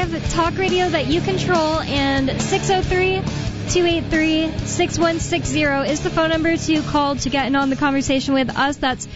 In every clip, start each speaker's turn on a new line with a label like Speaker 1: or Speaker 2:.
Speaker 1: Live, talk radio that you control, and 603-283-6160 is the phone number to call to get in on the conversation with us. That's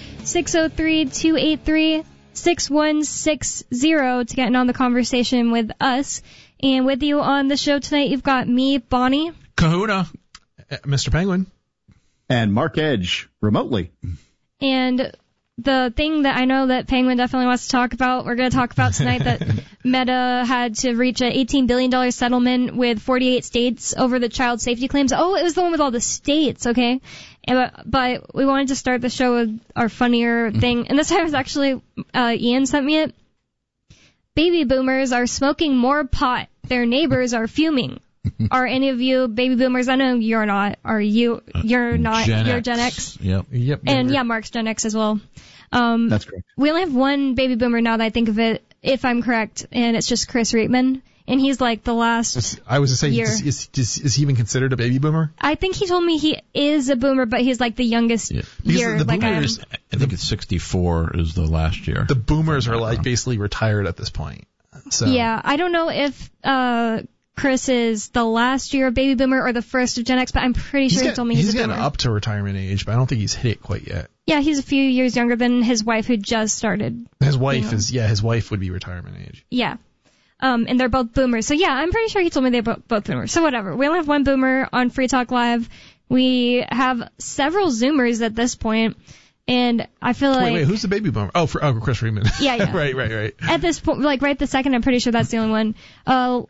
Speaker 1: 603-283-6160 to get in on the conversation with us. And with you on the show tonight, you've got me, Bonnie.
Speaker 2: Kahuna. Mr. Penguin.
Speaker 3: And Mark Edge, remotely.
Speaker 1: And the thing that I know that Penguin definitely wants to talk about, we're going to talk about tonight, that Meta had to reach an $18 billion settlement with 48 states over the child safety claims. Oh, it was the one with all the states, okay? But we wanted to start the show with our funnier thing. And this time was actually, Ian sent me it. Baby boomers are smoking more pot. Their neighbors are fuming. Are any of you baby boomers? I know you're not. Are you? You're not. You're Gen X.
Speaker 2: Yep.
Speaker 1: And yeah, Mark's Gen X as well.
Speaker 3: That's correct.
Speaker 1: We only have one baby boomer now that I think of it, if I'm correct, and it's just Chris Reitman. And he's like the last
Speaker 2: I was to say,
Speaker 1: year.
Speaker 2: Is he even considered a baby boomer?
Speaker 1: I think he told me he is a boomer, but he's like the youngest year.
Speaker 2: The
Speaker 1: like
Speaker 2: boomers,
Speaker 4: I think it's 64 is the last year.
Speaker 2: The boomers are like basically retired at this point. So.
Speaker 1: Yeah, I don't know if Chris is the last year of baby boomer or the first of Gen X, but I'm pretty sure he told me he's a boomer.
Speaker 2: He's getting up to retirement age, but I don't think he's hit it quite yet.
Speaker 1: Yeah, he's a few years younger than his wife, who just started.
Speaker 2: His wife his wife would be retirement age.
Speaker 1: Yeah. And they're both boomers. So yeah, I'm pretty sure he told me they're both boomers. So whatever. We only have one boomer on Free Talk Live. We have several Zoomers at this point. And I feel like...
Speaker 2: Wait, who's the baby boomer? Oh, Chris Freeman.
Speaker 1: Yeah.
Speaker 2: Right.
Speaker 1: At this point, like right this second, I'm pretty sure that's the only one.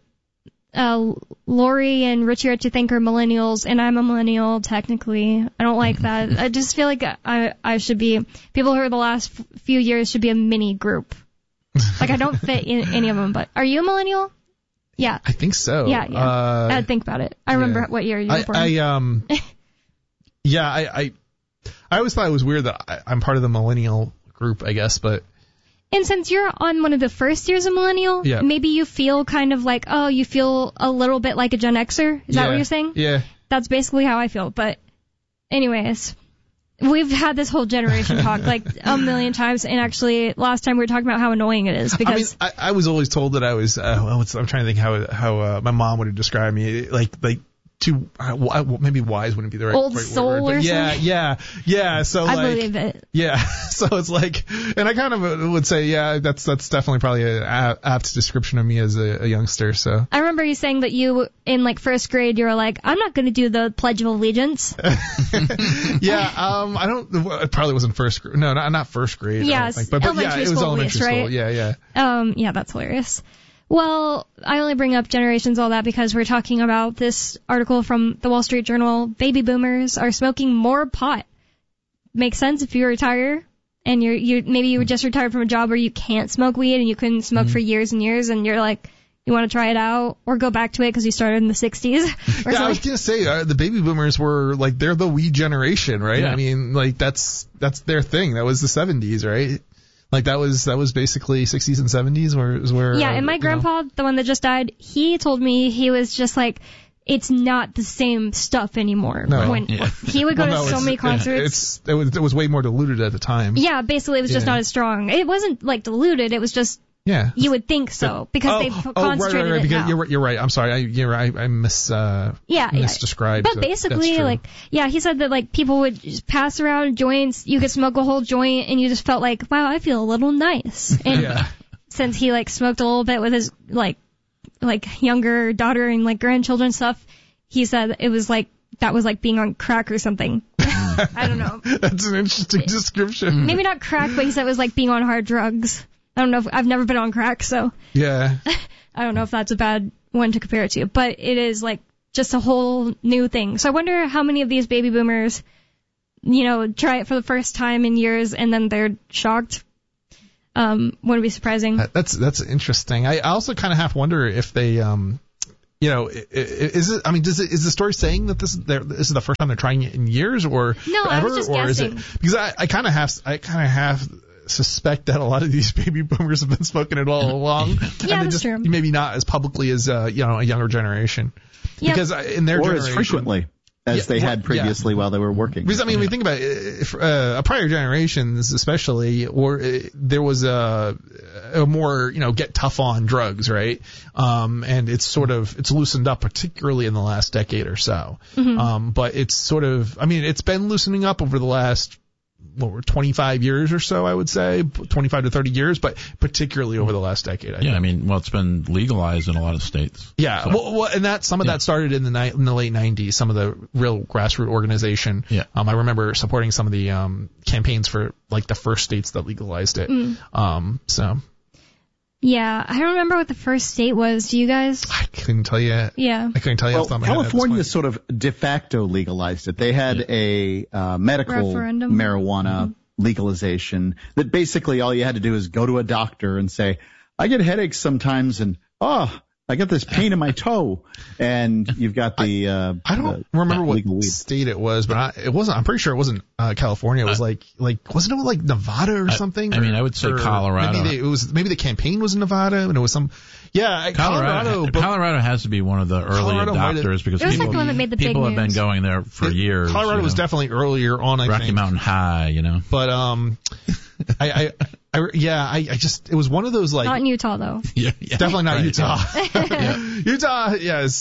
Speaker 1: Lori and Richie I think are millennials, and I'm a millennial technically. I don't like that. I just feel like I should be... People who are the last few years should be a mini group. Like I don't fit in any of them, but are you a millennial? Yeah.
Speaker 2: I think so.
Speaker 1: Yeah. I had to think about it. I remember what year you were born.
Speaker 2: I always thought it was weird that I'm part of the millennial group, I guess, but...
Speaker 1: And since you're on one of the first years of millennial, maybe you feel kind of like, you feel a little bit like a Gen Xer? Is that what you're saying?
Speaker 2: Yeah.
Speaker 1: That's basically how I feel, but anyways... We've had this whole generation talk like a million times, and actually last time we were talking about how annoying it is because...
Speaker 2: I was always told that I was, I'm trying to think how my mom would have described me, like too, maybe wise wouldn't be the right
Speaker 1: old
Speaker 2: right
Speaker 1: soul
Speaker 2: word, but
Speaker 1: or something?
Speaker 2: Yeah, so
Speaker 1: I
Speaker 2: like...
Speaker 1: believe it.
Speaker 2: Yeah, so it's like, and I kind of would say, that's definitely probably an apt description of me as a youngster, so...
Speaker 1: I remember you saying that you, in like first grade, you were like, I'm not going to do the Pledge of Allegiance.
Speaker 2: It probably wasn't first grade. No, not first grade.
Speaker 1: Yes,
Speaker 2: but yeah, it was elementary school.
Speaker 1: Right?
Speaker 2: Yeah.
Speaker 1: Yeah, that's hilarious. Well, I only bring up generations, all that, because we're talking about this article from the Wall Street Journal. Baby boomers are smoking more pot. Makes sense if you retire and maybe you were just retired from a job where you can't smoke weed and you couldn't smoke for years and years, and you're like, you want to try it out or go back to it because you started in the 60s.
Speaker 2: I was going to say, the baby boomers were like, they're the weed generation, right?
Speaker 4: Yeah.
Speaker 2: I mean, like that's their thing. That was the 70s, right? Like that was basically 60s and 70s where
Speaker 1: yeah, and my grandpa, the one that just died, he told me he was just like, it's not the same stuff anymore.
Speaker 2: No.
Speaker 1: He would go to so many concerts.
Speaker 2: It was way more diluted at the time.
Speaker 1: Yeah, basically it was just not as strong. It wasn't like diluted, it was just you would think so because they've concentrated
Speaker 2: right,
Speaker 1: it now.
Speaker 2: You're right. I'm sorry. I misdescribed.
Speaker 1: But basically, he said that like people would just pass around joints. You could smoke a whole joint, and you just felt like, wow, I feel a little nice. And since he like smoked a little bit with his like younger daughter and like grandchildren stuff, he said it was like that was like being on crack or something. I don't know.
Speaker 2: That's an interesting description.
Speaker 1: Maybe not crack, but he said it was like being on hard drugs. I don't know. I've never been on crack, so
Speaker 2: yeah.
Speaker 1: I don't know if that's a bad one to compare it to, but it is like just a whole new thing. So I wonder how many of these baby boomers, try it for the first time in years and then they're shocked. Wouldn't be surprising.
Speaker 2: That's interesting. I also kind of have to wonder if they, is it? I mean, is the story saying that this is the first time they're trying it in years or
Speaker 1: no?
Speaker 2: Ever,
Speaker 1: I was just
Speaker 2: or
Speaker 1: guessing.
Speaker 2: Is it because I kind of have suspect that a lot of these baby boomers have been smoking it all along.
Speaker 1: Yeah, that's true.
Speaker 2: Maybe not as publicly as a younger generation.
Speaker 1: Yep.
Speaker 2: Because in their
Speaker 3: or
Speaker 2: generation,
Speaker 3: as frequently. as they had previously while they were working.
Speaker 2: Because, I mean, we think about it, prior generations especially, or there was a more, get tough on drugs, right? And it's loosened up, particularly in the last decade or so.
Speaker 1: Mm-hmm.
Speaker 2: But it's it's been loosening up over the last 25 years or so, I would say, 25 to 30 years, but particularly over the last decade. I think.
Speaker 4: It's been legalized in a lot of states.
Speaker 2: Yeah, so. And that started in the late 90s, some of the real grassroots organization.
Speaker 4: Yeah.
Speaker 2: I remember supporting some of the campaigns for like the first states that legalized it.
Speaker 1: Yeah, I don't remember what the first state was. Do you guys?
Speaker 2: I couldn't tell you.
Speaker 1: Yeah.
Speaker 2: I couldn't tell you.
Speaker 3: Well, California sort of de facto legalized it. They had a medical
Speaker 1: referendum.
Speaker 3: Marijuana legalization that basically all you had to do is go to a doctor and say, I get headaches sometimes and, I got this pain in my toe. And you've got the
Speaker 2: I don't remember what state it was, but it wasn't. I'm pretty sure it wasn't California. It was like wasn't it like Nevada or something?
Speaker 4: I would say Colorado.
Speaker 2: Maybe the campaign was in Nevada, and it was some. Yeah,
Speaker 4: Colorado has to be one of the early adopters because people have been going there for years.
Speaker 2: Colorado was definitely earlier on. I think
Speaker 4: Rocky Mountain High, But
Speaker 2: I just, it was one of those like.
Speaker 1: Not in Utah though.
Speaker 4: Yeah.
Speaker 2: Definitely not Utah. Yeah. Utah,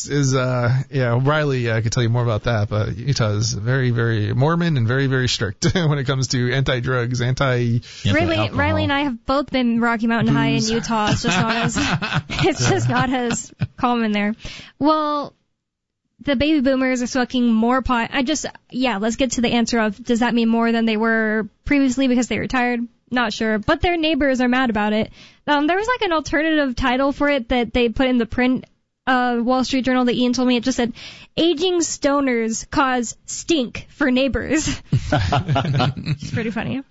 Speaker 2: Riley could tell you more about that, but Utah is very, very Mormon and very, very strict when it comes to anti-drugs,
Speaker 1: anti-alcohol. Riley and I have both been Rocky Mountain High in Utah. It's just not as common there. Well, the baby boomers are smoking more pot. Let's get to the answer of, does that mean more than they were previously because they retired? Not sure, but their neighbors are mad about it. There was like an alternative title for it that they put in the print Wall Street Journal that Ian told me. It just said, aging stoners cause stink for neighbors. It's pretty funny.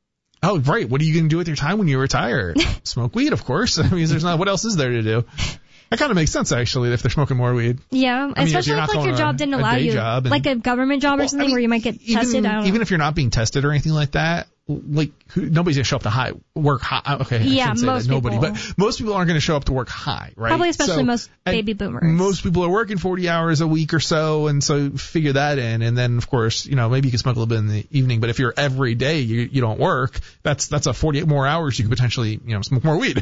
Speaker 2: Oh, right. What are you going to do with your time when you retire? Smoke weed, of course. I mean, what else is there to do? That kind of makes sense, actually, if they're smoking more weed.
Speaker 1: Yeah, especially if your job didn't allow you, like a government job or something where you might get tested.
Speaker 2: Even if you're not being tested or anything like that, nobody's going to show up to work high. Okay,
Speaker 1: yeah,
Speaker 2: most people. But most people aren't going to show up to work high, right?
Speaker 1: Probably especially most baby boomers.
Speaker 2: Most people are working 40 hours a week or so, and so figure that in. And then, of course, maybe you can smoke a little bit in the evening, but if you're every day, you don't work, that's a 48 more hours you could potentially, smoke more weed.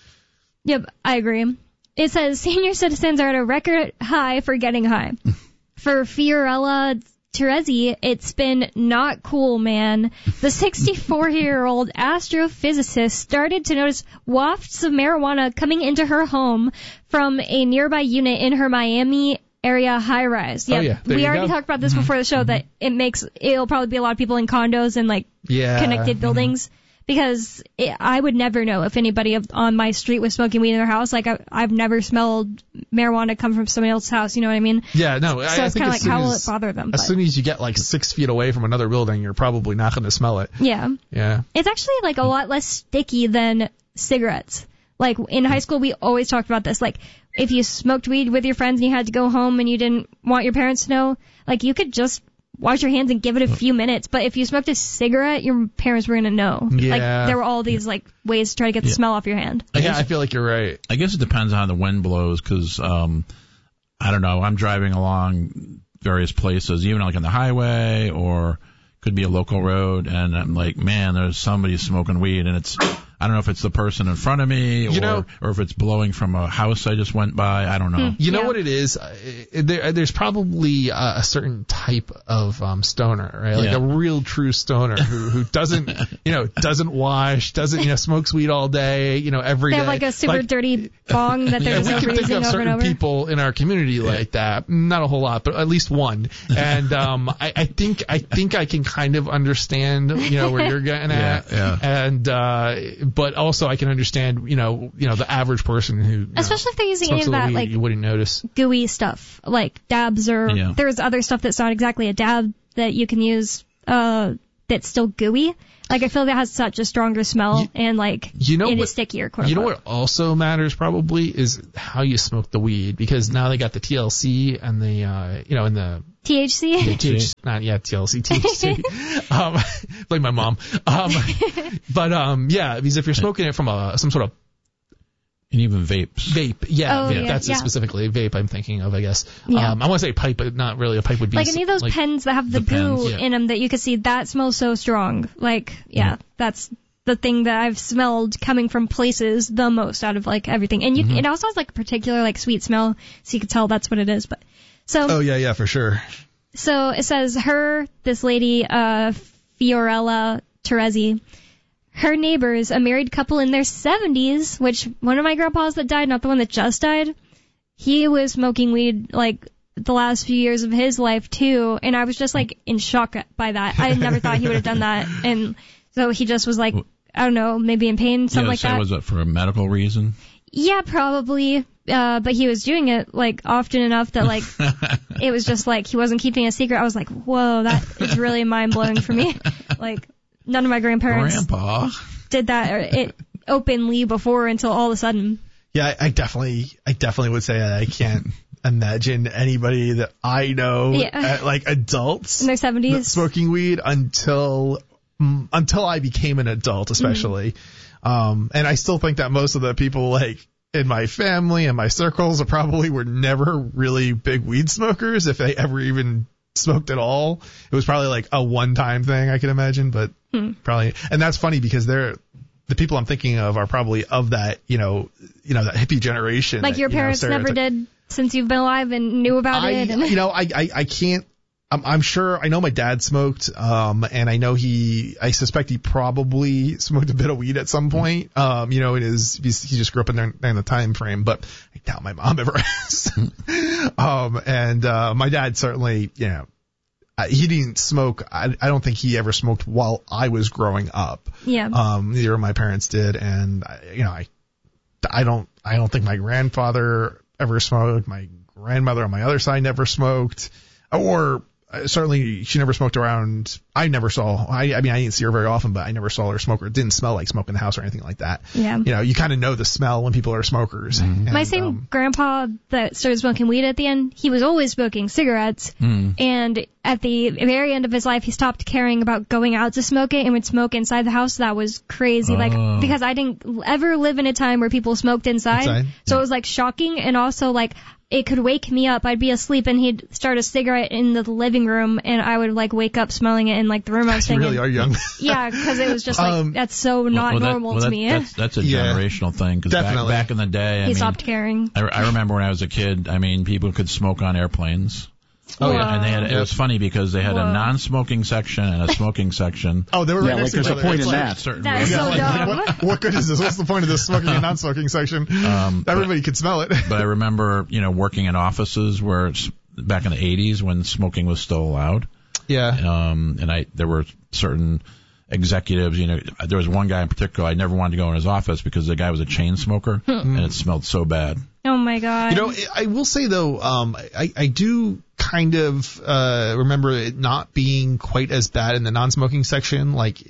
Speaker 1: Yep, I agree. It says senior citizens are at a record high for getting high. For Fiorella Terezi, it's been not cool, man. The 64-year-old astrophysicist started to notice wafts of marijuana coming into her home from a nearby unit in her Miami area high-rise. Yeah, we already talked about this before the show, that it'll probably be a lot of people in condos and connected buildings. Because I would never know if anybody on my street was smoking weed in their house. Like, I've never smelled marijuana come from somebody else's house, you know what I mean?
Speaker 2: Yeah, no.
Speaker 1: So it's kind of like, how will it bother them?
Speaker 2: As soon as you get 6 feet away from another building, you're probably not going to smell it.
Speaker 1: Yeah.
Speaker 2: Yeah.
Speaker 1: It's actually a lot less sticky than cigarettes. Like, in high school, we always talked about this. Like, if you smoked weed with your friends and you had to go home and you didn't want your parents to know, you could just wash your hands and give it a few minutes. But if you smoked a cigarette, your parents were going to know.
Speaker 2: Yeah.
Speaker 1: There were all these ways to try to get the smell off your hand.
Speaker 2: I feel like you're right.
Speaker 4: I guess it depends on how the wind blows because, I don't know, I'm driving along various places, even on the highway or could be a local road, and I'm like, man, there's somebody smoking weed, and I don't know if it's the person in front of me or if it's blowing from a house I just went by. I don't know.
Speaker 2: You know what it is? There's probably a certain type of stoner, right? A real true stoner who doesn't, doesn't wash, doesn't, smokes weed all day, every day.
Speaker 1: They have a super dirty bong that they're just
Speaker 2: overusing over and over. We can think of certain people in our community like that. Not a whole lot, but at least one. And I think I can kind of understand, where you're getting at.
Speaker 4: Yeah.
Speaker 2: And but also I can understand, the average person who,
Speaker 1: especially if they're using any of that,
Speaker 2: you wouldn't notice
Speaker 1: gooey stuff, like dabs or there's other stuff that's not exactly a dab that you can use, that's still gooey. I feel that has such a stronger smell and it is stickier.
Speaker 2: You know what also matters probably is how you smoke the weed, because now they got the TLC and the, and the
Speaker 1: THC?
Speaker 2: Yeah, TLC, THC. Blame my mom. Because if you're smoking it from some sort of
Speaker 4: And even vapes.
Speaker 2: Vape, yeah,
Speaker 1: Oh,
Speaker 2: vape.
Speaker 1: yeah,
Speaker 2: That's
Speaker 1: yeah.
Speaker 2: specifically vape I'm thinking of, I guess.
Speaker 1: Yeah.
Speaker 2: I want to say pipe, but not really. A pipe would be
Speaker 1: Like any of those
Speaker 2: like,
Speaker 1: pens that have the goo
Speaker 4: pens,
Speaker 2: yeah.
Speaker 1: in them that you could see, that smells so strong. Like, yeah, that's the thing that I've smelled coming from places the most out of like everything. And it also has like a particular like sweet smell, so you could tell that's what it is. But so
Speaker 2: Oh yeah, for sure.
Speaker 1: So it says this lady, Fiorella Teresi, her neighbors, a married couple in their 70s, which one of my grandpas that died, not the one that just died, he was smoking weed like the last few years of his life too, and I was just like in shock by that. I never thought he would have done that, and so he just was like, I don't know, maybe in pain, something like that.
Speaker 4: Was it for a medical reason?
Speaker 1: Yeah, probably. But he was doing it like often enough that like it was just like he wasn't keeping a secret. I was like, whoa, that is really mind blowing for me. Like none of my grandparents
Speaker 4: Grandpa.
Speaker 1: did that or it openly before until all of a sudden.
Speaker 2: Yeah, I definitely would say that I can't imagine anybody that I know, like adults,
Speaker 1: In their 70s.
Speaker 2: smoking weed until I became an adult, especially. And I still think that most of the people like in my family and my circles were never really big weed smokers, if they ever even smoked at all. It was probably like a one-time thing, I can imagine, but probably. And that's funny because the people I'm thinking of are probably of that, that hippie generation.
Speaker 1: Like your parents never did since you've been alive and knew about it. And
Speaker 2: I can't. I'm sure. I know my dad smoked, and I know I suspect he probably smoked a bit of weed at some point. He just grew up in the time frame, but I doubt my mom ever has. And my dad certainly, he didn't smoke. I don't think he ever smoked while I was growing up.
Speaker 1: Yeah.
Speaker 2: Neither of my parents did, and I don't think my grandfather ever smoked. My grandmother on my other side never smoked, or certainly she never smoked around. I never saw. I didn't see her very often, but I never saw her smoke. It didn't smell like smoke in the house or anything like that.
Speaker 1: Yeah.
Speaker 2: You kind of know the smell when people are smokers.
Speaker 4: Mm-hmm.
Speaker 1: My same grandpa that started smoking weed at the end, he was always smoking cigarettes. And at the very end of his life, he stopped caring about going out to smoke it and would smoke inside the house. That was crazy. Like, because I didn't ever live in a time where people smoked inside. So it was like shocking, and also like it could wake me up. I'd be asleep and he'd start a cigarette in the living room and I would like wake up smelling it in like the room I was
Speaker 2: You
Speaker 1: staying
Speaker 2: really
Speaker 1: in.
Speaker 2: are young.
Speaker 1: Yeah, because it was just like, that's so not normal to me.
Speaker 4: That's a generational thing. Because back in the day,
Speaker 1: he stopped caring.
Speaker 4: I remember when I was a kid, people could smoke on airplanes.
Speaker 2: Oh, yeah.
Speaker 4: And it was funny because they had a non-smoking section and a smoking section.
Speaker 2: Oh, they were right next to each
Speaker 3: there's a
Speaker 2: other.
Speaker 3: point in
Speaker 2: Like,
Speaker 3: that.
Speaker 1: That is so dumb.
Speaker 2: what good is this? What's the point of this smoking and non-smoking section? Everybody could smell it.
Speaker 4: But I remember, working in offices where back in the 80s when smoking was still allowed.
Speaker 2: Yeah.
Speaker 4: And there were certain executives, there was one guy in particular, I never wanted to go in his office because the guy was a chain smoker and it smelled so bad.
Speaker 1: Oh my God.
Speaker 2: I will say though, I do kind of remember it not being quite as bad in the non-smoking section. Like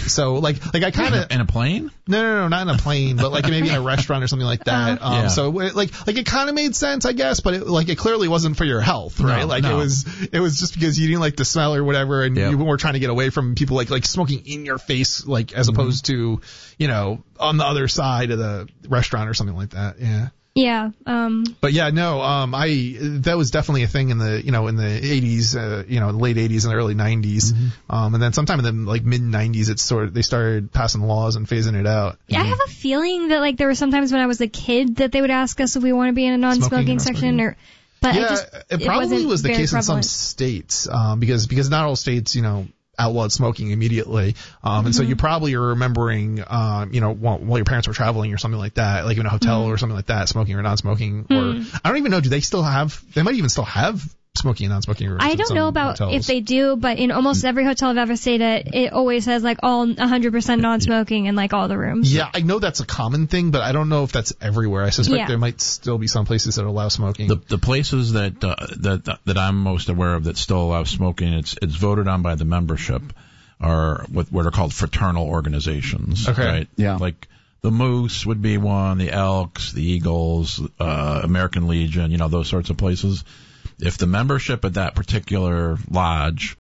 Speaker 2: I kind of
Speaker 4: in a plane?
Speaker 2: No, not in a plane, but like maybe in a restaurant or something like that. So it kind of made sense, I guess, but it clearly wasn't for your health, right?
Speaker 4: No.
Speaker 2: It was just because you didn't like the smell or whatever, and you were trying to get away from people like smoking in your face, like as opposed to on the other side of the restaurant or something like that. Yeah.
Speaker 1: Yeah.
Speaker 2: But yeah, no, that was definitely a thing in the, in the 80s, the late 80s and the early 90s. And then sometime in the like mid 90s, they started passing laws and phasing it out.
Speaker 1: Yeah, I have a feeling that like there were sometimes when I was a kid that they would ask us if we want to be in a non-smoking section but
Speaker 2: it probably was the case in some states, because not all states, outlawed smoking immediately. And so you probably are remembering, while your parents were traveling or something like that, like in a hotel or something like that, smoking or non-smoking, or I don't even know, they might even still have smoking and non-smoking rooms.
Speaker 1: I don't know about hotels. If they do, but in almost every hotel I've ever stayed at, it always says like all 100% non-smoking in like all the rooms.
Speaker 2: Yeah, I know that's a common thing, but I don't know if that's everywhere. I suspect there might still be some places that allow smoking.
Speaker 4: The places that I'm most aware of that still allow smoking, it's voted on by the membership, are what are called fraternal organizations.
Speaker 2: Okay.
Speaker 4: Right?
Speaker 3: Yeah.
Speaker 4: Like the Moose would be one, the Elks, the Eagles, American Legion, those sorts of places. If the membership at that particular lodge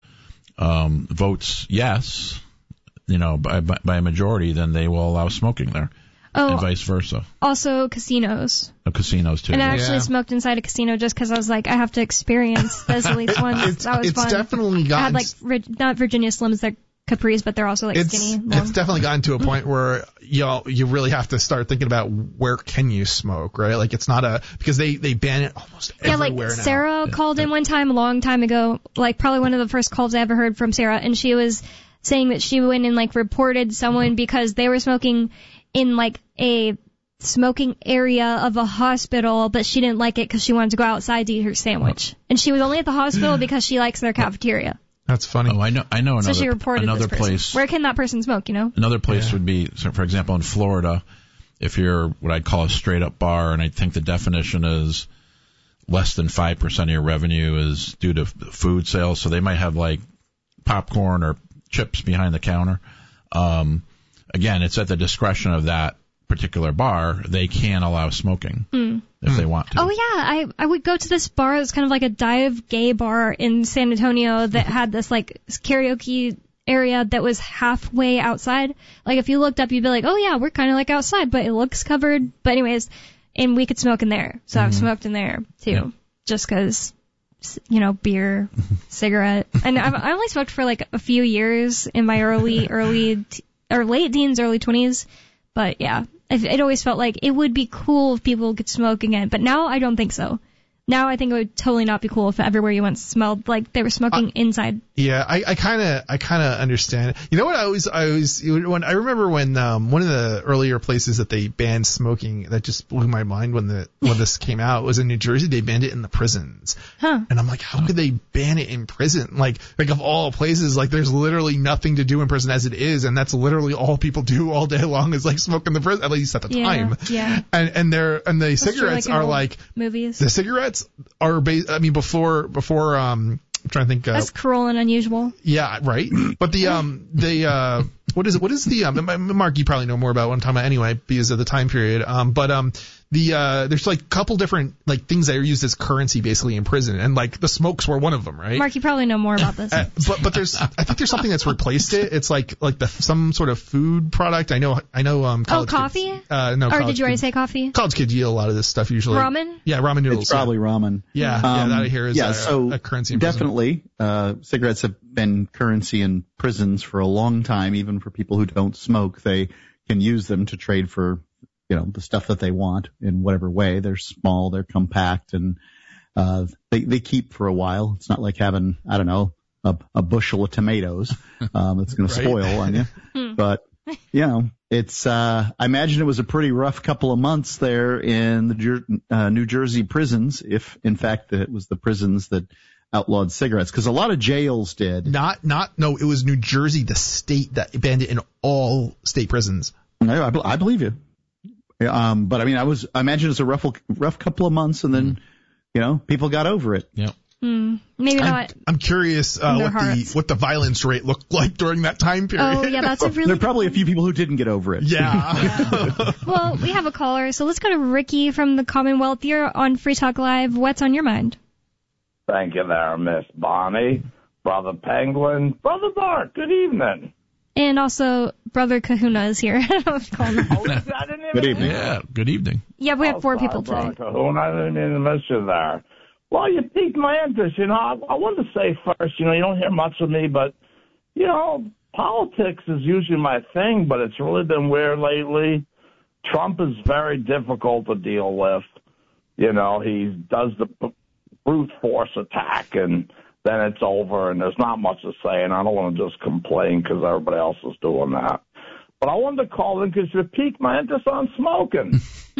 Speaker 4: votes yes, by a majority, then they will allow smoking there. and vice versa.
Speaker 1: Also casinos.
Speaker 4: Casinos too.
Speaker 1: And I actually
Speaker 2: Yeah.
Speaker 1: smoked inside a casino just because I was like, I have to experience this at least once. That was
Speaker 2: it's
Speaker 1: fun.
Speaker 2: definitely
Speaker 1: I
Speaker 2: gotten
Speaker 1: had like not Virginia Slims, they're Capris, but they're also like skinny.
Speaker 2: it's definitely gotten to a point where you really have to start thinking about where can you smoke, right? Like it's not because they ban it almost everywhere
Speaker 1: like
Speaker 2: now.
Speaker 1: Sarah called in one time a long time ago, like probably one of the first calls I ever heard from Sarah, and she was saying that she went and like reported someone because they were smoking in like a smoking area of a hospital, but she didn't like it because she wanted to go outside to eat her sandwich. And she was only at the hospital because she likes their cafeteria.
Speaker 2: That's funny.
Speaker 4: Oh, I know another,
Speaker 1: So she reported
Speaker 4: another
Speaker 1: this person.
Speaker 4: place.
Speaker 1: Where can that person smoke, you know?
Speaker 4: Another place would be, so for example, in Florida, if you're what I'd call a straight up bar, and I think the definition is less than 5% of your revenue is due to food sales, so they might have like popcorn or chips behind the counter. Again, it's at the discretion of that particular bar. They can allow smoking if they want to.
Speaker 1: Oh yeah, I would go to this bar. It's kind of like a dive gay bar in San Antonio that had this like karaoke area that was halfway outside. Like if you looked up, you'd be like, oh yeah, we're kind of like outside, but it looks covered. But anyways, and we could smoke in there. So I've smoked in there too, just 'cause, you know, beer, cigarette. And I only smoked for like a few years in my late teens, early 20s. But yeah, it always felt like it would be cool if people could smoke again. But now I don't think so. Now I think it would totally not be cool if everywhere you went smelled like they were smoking inside.
Speaker 2: Yeah, I kind of understand. You know what I remember when one of the earlier places that they banned smoking that just blew my mind when this came out was in New Jersey. They banned it in the prisons.
Speaker 1: Huh.
Speaker 2: And I'm like, how could they ban it in prison? Like of all places, like there's literally nothing to do in prison as it is, and that's literally all people do all day long is like smoke in the prison, at least at the time.
Speaker 1: Yeah.
Speaker 2: And the cigarettes
Speaker 1: true, like in
Speaker 2: are
Speaker 1: old
Speaker 2: like
Speaker 1: movies.
Speaker 2: the cigarettes are before I'm trying to think.
Speaker 1: That's cruel and unusual.
Speaker 2: Yeah, right. But what is the Mark, you probably know more about what I'm talking about anyway because of the time period. There's like a couple different like things that are used as currency basically in prison, and like the smokes were one of them, right?
Speaker 1: Mark, you probably know more about this.
Speaker 2: But I think there's something that's replaced it. It's like some sort of food product. I know. College
Speaker 1: coffee?
Speaker 2: Kids, no.
Speaker 1: Or did you already say coffee?
Speaker 2: College kids eat a lot of this stuff usually.
Speaker 1: Ramen?
Speaker 2: Yeah, ramen noodles.
Speaker 3: It's probably ramen.
Speaker 2: Yeah, that I hear is a currency in prison.
Speaker 3: Definitely, cigarettes have been currency in prisons for a long time. Even for people who don't smoke, they can use them to trade for, you know, the stuff that they want in whatever way. They're small, they're compact, and they keep for a while. It's not like having, I don't know, a bushel of tomatoes that's going to spoil on you. But, you know, it's I imagine it was a pretty rough couple of months there in the New Jersey prisons, if in fact it was the prisons that outlawed cigarettes, because a lot of jails did.
Speaker 2: No, it was New Jersey, the state that banned it in all state prisons.
Speaker 3: I believe you. But I mean, I imagine it's a rough couple of months, and then, you know, people got over it.
Speaker 4: Yeah.
Speaker 1: Maybe not.
Speaker 2: I'm curious what the violence rate looked like during that time period.
Speaker 1: Oh yeah, that's a really.
Speaker 3: There are probably a few people who didn't get over it.
Speaker 2: Yeah.
Speaker 1: Well, we have a caller, so let's go to Ricky from the Commonwealth. You're on Free Talk Live. What's on your mind?
Speaker 5: Thank you there, Miss Bonnie. Brother Penguin. Brother Bart, good evening.
Speaker 1: And also, Brother Kahuna is here. I don't know if you call him.
Speaker 3: Good evening.
Speaker 4: Yeah, good evening.
Speaker 1: Yeah, we have 4 people today.
Speaker 5: Brother Kahuna, I didn't mean to miss you there. Well, you piqued my interest. You know, I wanted to say first, you know, you don't hear much of me, but, you know, politics is usually my thing, but it's really been weird lately. Trump is very difficult to deal with. You know, he does the brute force attack, and then it's over, and there's not much to say, and I don't want to just complain because everybody else is doing that. But I wanted to call in because you piqued my interest on smoking.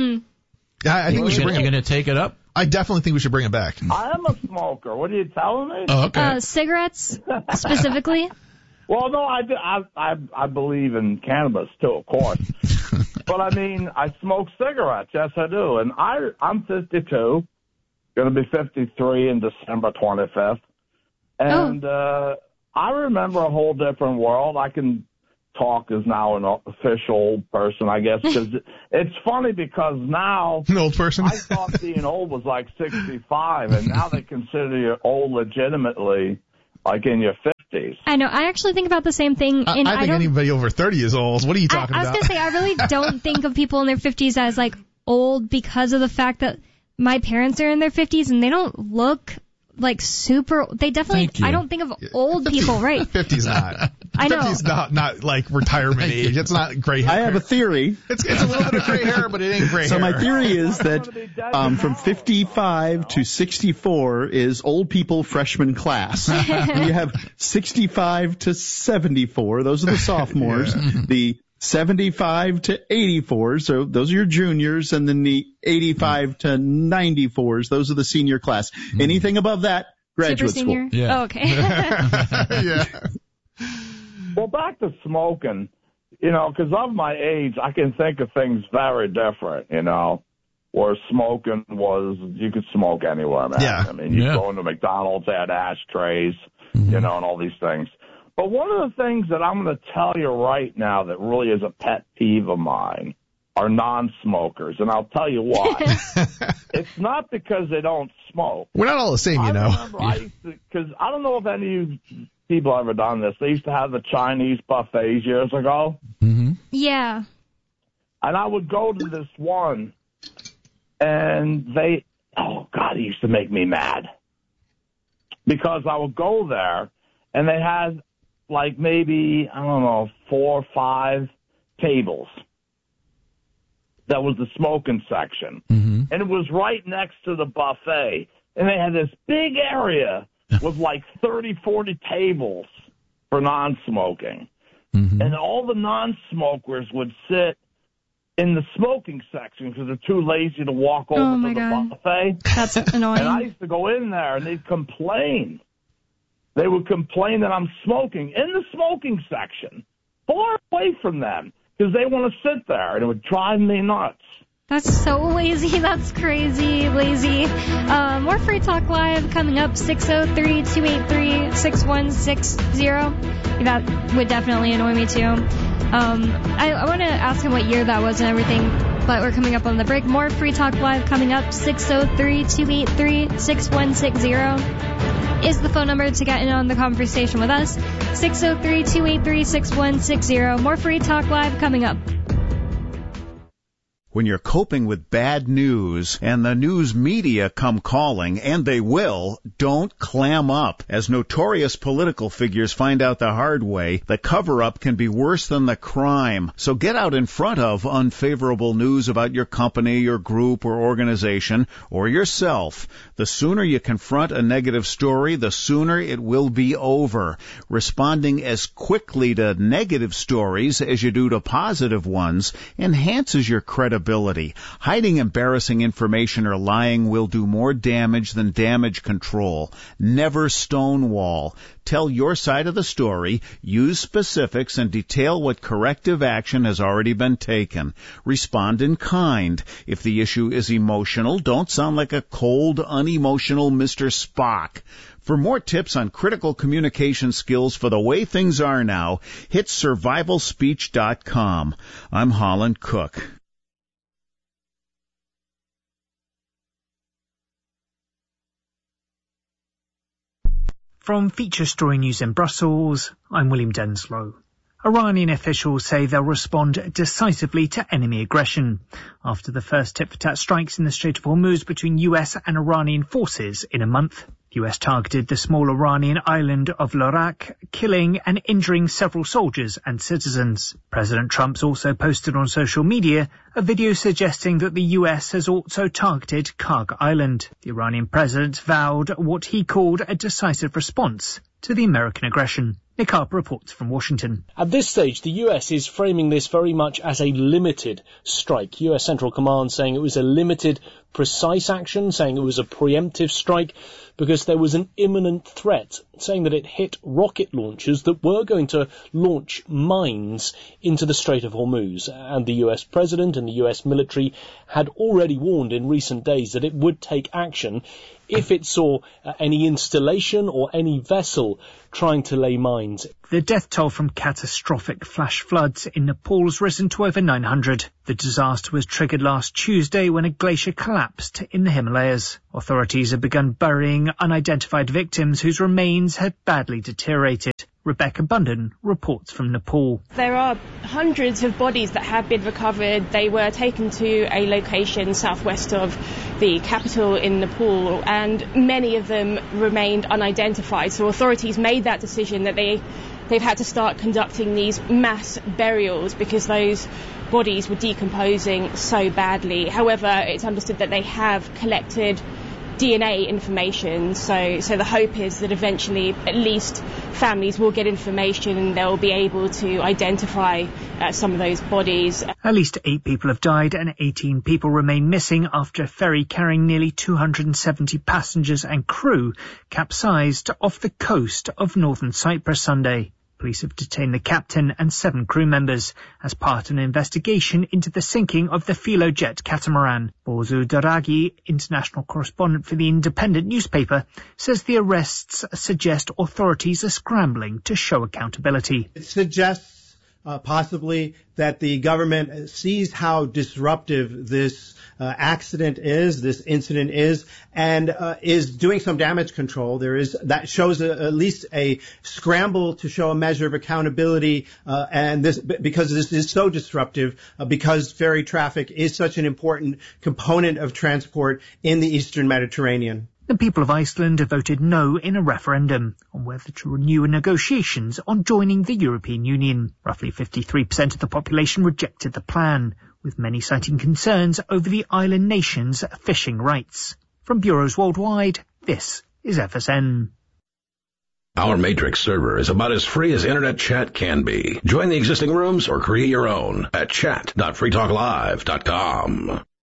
Speaker 2: I think we should bring it.
Speaker 4: You're going to take it up?
Speaker 2: I definitely think we should bring it back.
Speaker 5: I am a smoker. What are you telling me?
Speaker 4: Oh, okay.
Speaker 1: Cigarettes, specifically?
Speaker 5: Well, no, I believe in cannabis, too, of course. But, I mean, I smoke cigarettes. Yes, I do. And I'm 52, going to be 53 in December 25th. And I remember a whole different world. I can talk as now an official person, I guess, because it's funny because now
Speaker 2: An old person.
Speaker 5: I thought being old was like 65, and now they consider you old legitimately, like in your 50s.
Speaker 1: I know. I actually think about the same thing.
Speaker 2: I think anybody over 30 is old. What are you talking about?
Speaker 1: I was going to say, I really don't think of people in their 50s as, like, old because of the fact that my parents are in their 50s and they don't look like super. They definitely. I don't think of old people, right?
Speaker 2: 50's not.
Speaker 1: I know.
Speaker 2: 50's not like retirement age. It's not gray hair.
Speaker 3: I have a theory.
Speaker 2: It's a little bit of gray hair, but it ain't gray hair.
Speaker 3: So my theory is that from 55 to 64 is old people freshman class. You have 65 to 74. Those are the sophomores. Yeah. The 75 to 84, so those are your juniors, and then the 85 to 94s, those are the senior class. Anything above that, graduate school.
Speaker 1: Yeah. Oh, okay.
Speaker 2: Yeah.
Speaker 5: Well, back to smoking, because of my age, I can think of things very different, where smoking was, you could smoke anywhere, man.
Speaker 2: Yeah.
Speaker 5: I mean, you go into McDonald's, they had ashtrays, and all these things. But one of the things that I'm going to tell you right now that really is a pet peeve of mine are non-smokers, and I'll tell you why. It's not because they don't smoke.
Speaker 2: We're not all the same,
Speaker 5: I remember because I don't know if any of you people ever done this. They used to have the Chinese buffets years ago.
Speaker 1: Mm-hmm. Yeah.
Speaker 5: And I would go to this one, and it used to make me mad. Because I would go there, and they had like maybe, 4 or 5 tables. That was the smoking section. Mm-hmm. And it was right next to the buffet. And they had this big area with like 30, 40 tables for non-smoking. Mm-hmm. And all the non-smokers would sit in the smoking section because they're too lazy to walk over to the buffet.
Speaker 1: That's annoying.
Speaker 5: And I used to go in there, and they'd complain. They would complain that I'm smoking in the smoking section, far away from them, because they want to sit there, and it would drive me nuts.
Speaker 1: That's so lazy. That's crazy lazy. More Free Talk Live coming up, 603-283-6160. That would definitely annoy me, too. I want to ask him what year that was and everything, but we're coming up on the break. More Free Talk Live coming up, 603-283-6160. Is the phone number to get in on the conversation with us. 603-283-6160. More Free Talk Live coming up.
Speaker 6: When you're coping with bad news and the news media come calling, and they will, don't clam up. As notorious political figures find out the hard way, the cover-up can be worse than the crime. So get out in front of unfavorable news about your company, your group, or organization, or yourself. The sooner you confront a negative story, the sooner it will be over. Responding as quickly to negative stories as you do to positive ones enhances your credibility. Hiding embarrassing information or lying will do more damage than damage control. Never stonewall. Tell your side of the story, use specifics, and detail what corrective action has already been taken. Respond in kind. If the issue is emotional, don't sound like a cold, unemotional Mr. Spock. For more tips on critical communication skills for the way things are now, hit survivalspeech.com. I'm Holland Cook.
Speaker 7: From Feature Story News in Brussels, I'm William Denslow. Iranian officials say they'll respond decisively to enemy aggression after the first tit-for-tat strikes in the Strait of Hormuz between US and Iranian forces in a month. US targeted the small Iranian island of Lorak, killing and injuring several soldiers and citizens. President Trump's also posted on social media a video suggesting that the US has also targeted Karg Island. The Iranian president vowed what he called a decisive response to the American aggression. Nick Harper reports from Washington.
Speaker 8: At this stage, the US is framing this very much as a limited strike. US Central Command saying it was a limited, precise action, saying it was a preemptive strike because there was an imminent threat, saying that it hit rocket launchers that were going to launch mines into the Strait of Hormuz. And the US president and the US military had already warned in recent days that it would take action if it saw any installation or any vessel trying to lay mines
Speaker 7: The death toll from catastrophic flash floods in Nepal has risen to over 900. The disaster was triggered last Tuesday when a glacier collapsed in the Himalayas. Authorities have begun burying unidentified victims whose remains had badly deteriorated. Rebecca Bunden reports from Nepal.
Speaker 9: There are hundreds of bodies that have been recovered. They were taken to a location southwest of the capital in Nepal, and many of them remained unidentified. So authorities made that decision that they've had to start conducting these mass burials because those bodies were decomposing so badly. However, it's understood that they have collected DNA information, so the hope is that eventually at least families will get information and they'll be able to identify some of those bodies.
Speaker 7: At least 8 people have died and 18 people remain missing after a ferry carrying nearly 270 passengers and crew capsized off the coast of northern Cyprus Sunday. Police have detained the captain and 7 crew members as part of an investigation into the sinking of the Filojet catamaran. Bozu Daragi, international correspondent for the Independent newspaper, says the arrests suggest authorities are scrambling to show accountability.
Speaker 10: It suggests possibly that the government sees how disruptive this this incident is, and is doing some damage control. That shows at least a scramble to show a measure of accountability, and this, because this is so disruptive, because ferry traffic is such an important component of transport in the Eastern Mediterranean.
Speaker 7: The people of Iceland have voted no in a referendum on whether to renew negotiations on joining the European Union. Roughly 53% of the population rejected the plan, with many citing concerns over the island nation's fishing rights. From bureaus worldwide, this is FSN.
Speaker 11: Our Matrix server is about as free as internet chat can be. Join the existing rooms or create your own at chat.freetalklive.com.